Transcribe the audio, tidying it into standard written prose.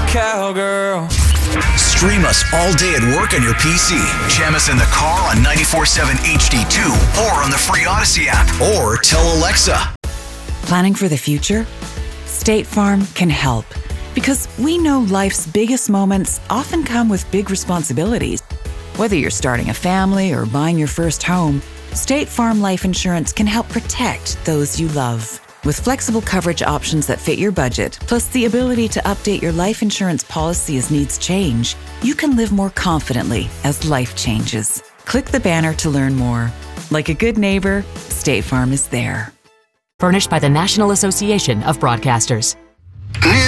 cowgirl. Stream us all day at work on your PC. Jam us in the car on 94.7 HD2 or on the free Odyssey app. Or tell Alexa. Planning for the future? State Farm can help. Because we know life's biggest moments often come with big responsibilities. Whether you're starting a family or buying your first home, State Farm Life Insurance can help protect those you love. With flexible coverage options that fit your budget, plus the ability to update your life insurance policy as needs change, you can live more confidently as life changes. Click the banner to learn more. Like a good neighbor, State Farm is there. Furnished by the National Association of Broadcasters.